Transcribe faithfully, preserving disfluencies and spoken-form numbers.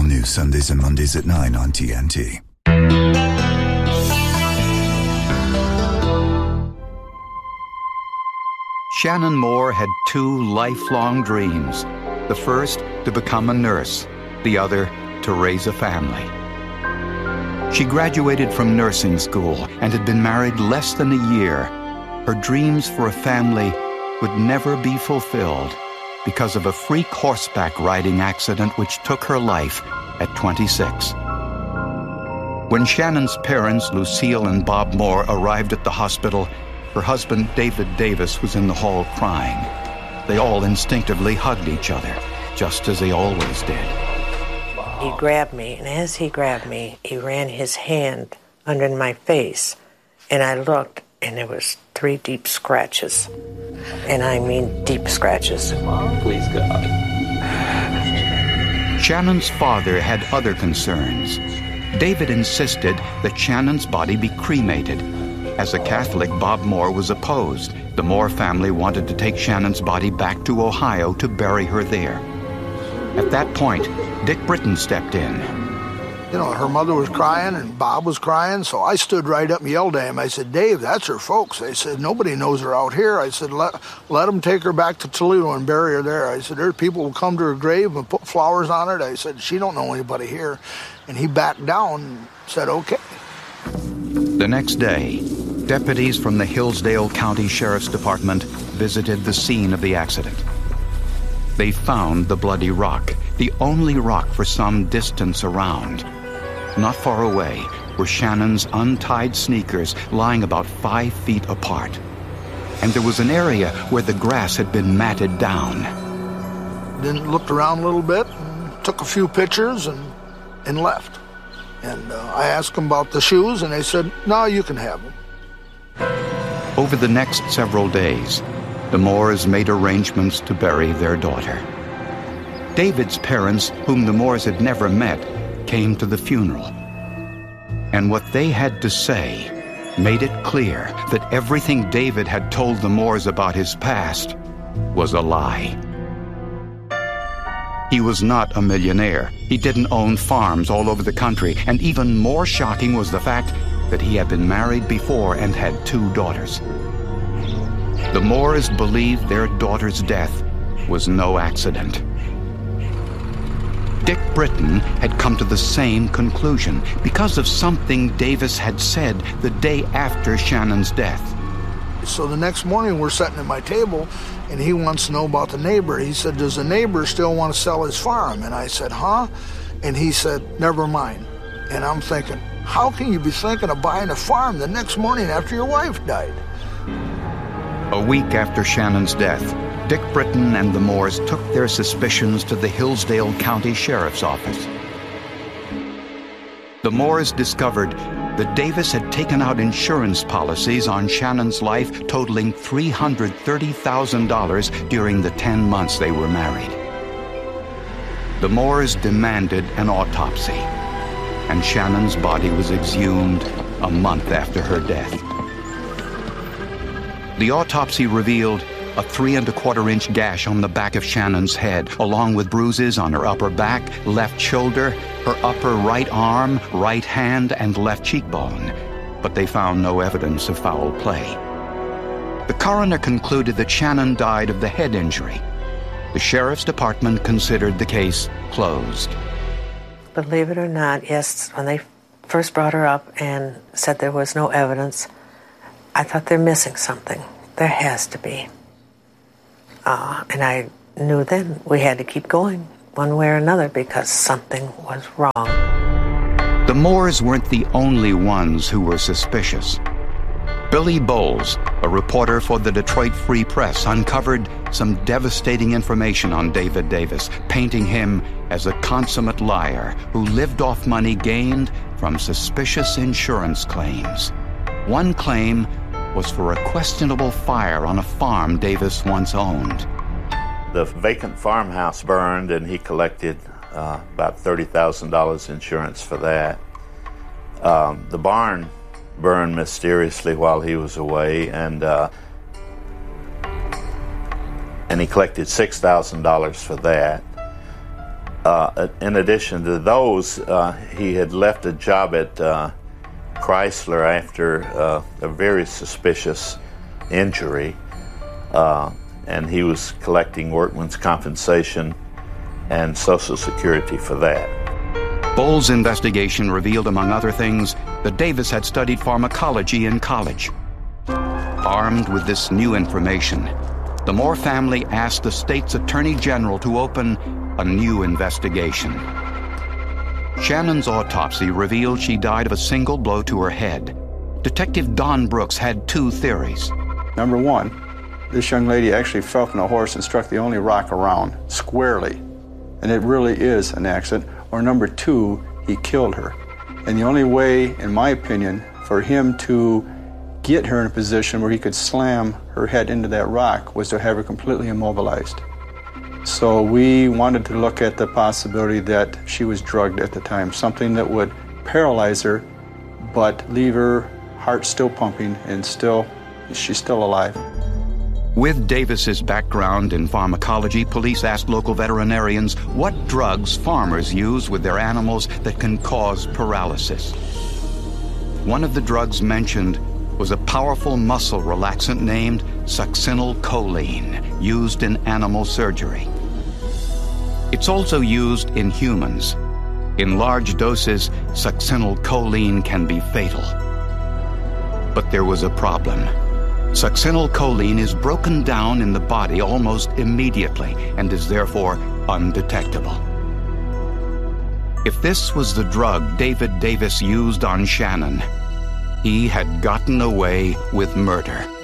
All new Sundays and Mondays at nine on T N T. Shannon Moore had two lifelong dreams. The first, to become a nurse. The other, to raise a family. She graduated from nursing school and had been married less than a year. Her dreams for a family would never be fulfilled because of a freak horseback riding accident which took her life at twenty-six. When Shannon's parents, Lucille and Bob Moore, arrived at the hospital, her husband, David Davis, was in the hall crying. They all instinctively hugged each other, just as they always did. He grabbed me, and as he grabbed me, he ran his hand under my face, and I looked, and there was three deep scratches. And I mean deep scratches. Mom, please, God. Shannon's father had other concerns. David insisted that Shannon's body be cremated. As a Catholic, Bob Moore was opposed. The Moore family wanted to take Shannon's body back to Ohio to bury her there. At that point, Dick Britton stepped in. You know, her mother was crying and Bob was crying, so I stood right up and yelled at him. I said, Dave, that's her folks. I said, nobody knows her out here. I said, let, let them take her back to Toledo and bury her there. I said, there's people who come to her grave and put flowers on it. I said, she don't know anybody here. And he backed down and said, okay. The next day, deputies from the Hillsdale County Sheriff's Department visited the scene of the accident. They found the bloody rock, the only rock for some distance around. Not far away were Shannon's untied sneakers lying about five feet apart. And there was an area where the grass had been matted down. Then looked around a little bit, and took a few pictures, and, and left. And uh, I asked them about the shoes, and they said, no, you can have them. Over the next several days, the Moores made arrangements to bury their daughter. David's parents, whom the Moores had never met, came to the funeral. And what they had to say made it clear that everything David had told the Moores about his past was a lie. He was not a millionaire. He didn't own farms all over the country. And even more shocking was the fact that he had been married before and had two daughters. The Moores believed their daughter's death was no accident. Dick Britton had come to the same conclusion because of something Davis had said the day after Shannon's death. So the next morning we're sitting at my table and he wants to know about the neighbor. He said, does the neighbor still want to sell his farm? And I said, huh? And he said, never mind. And I'm thinking, how can you be thinking of buying a farm the next morning after your wife died? A week after Shannon's death, Dick Britton and the Moores took their suspicions to the Hillsdale County Sheriff's Office. The Moores discovered that Davis had taken out insurance policies on Shannon's life totaling three hundred thirty thousand dollars during the ten months they were married. The Moores demanded an autopsy, and Shannon's body was exhumed a month after her death. The autopsy revealed a three and a quarter inch gash on the back of Shannon's head, along with bruises on her upper back, left shoulder, her upper right arm, right hand, and left cheekbone. But they found no evidence of foul play. The coroner concluded that Shannon died of the head injury. The sheriff's department considered the case closed. Believe it or not, yes, when they first brought her up and said there was no evidence, I thought they're missing something. There has to be. Uh, and I knew then we had to keep going one way or another because something was wrong. The Moores weren't the only ones who were suspicious. Billy Bowles, a reporter for the Detroit Free Press, uncovered some devastating information on David Davis, painting him as a consummate liar who lived off money gained from suspicious insurance claims. One claim was for a questionable fire on a farm Davis once owned. The vacant farmhouse burned, and he collected uh, about thirty thousand dollars insurance for that. Um, the barn burned mysteriously while he was away, and uh, and he collected six thousand dollars for that. Uh, in addition to those, uh, he had left a job at uh, Chrysler after uh, a very suspicious injury, uh, and he was collecting workman's compensation and Social Security for that. Bull's investigation revealed, among other things, that Davis had studied pharmacology in college. Armed with this new information, the Moore family asked the state's attorney general to open a new investigation. Shannon's autopsy revealed she died of a single blow to her head. Detective Don Brooks had two theories. Number one, this young lady actually fell from a horse and struck the only rock around, squarely, and it really is an accident. Or number two, he killed her. And the only way, in my opinion, for him to get her in a position where he could slam her head into that rock was to have her completely immobilized. So we wanted to look at the possibility that she was drugged at the time, something that would paralyze her, but leave her heart still pumping and still, she's still alive. With Davis's background in pharmacology, police asked local veterinarians what drugs farmers use with their animals that can cause paralysis. One of the drugs mentioned was a powerful muscle relaxant named succinylcholine, used in animal surgery. It's also used in humans. In large doses, succinylcholine can be fatal. But there was a problem. Succinylcholine is broken down in the body almost immediately and is therefore undetectable. If this was the drug David Davis used on Shannon, he had gotten away with murder.